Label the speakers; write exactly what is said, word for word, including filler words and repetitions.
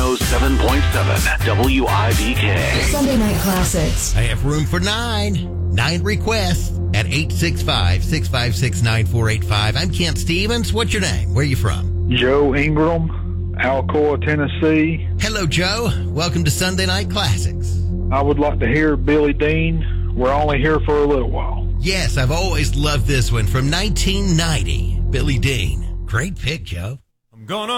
Speaker 1: oh seven point seven W I B K.
Speaker 2: Sunday Night Classics.
Speaker 3: I have room for nine. Nine requests at eight six five, six five six, nine four eight five. I'm Kent Stevens. What's your name? Where are you from?
Speaker 4: Joe Ingram, Alcoa, Tennessee.
Speaker 3: Hello, Joe. Welcome to Sunday Night Classics.
Speaker 4: I would like to hear Billy Dean. We're only here for a little while.
Speaker 3: Yes, I've always loved this one from nineteen ninety. Billy Dean. Great pick, Joe.
Speaker 5: I'm gonna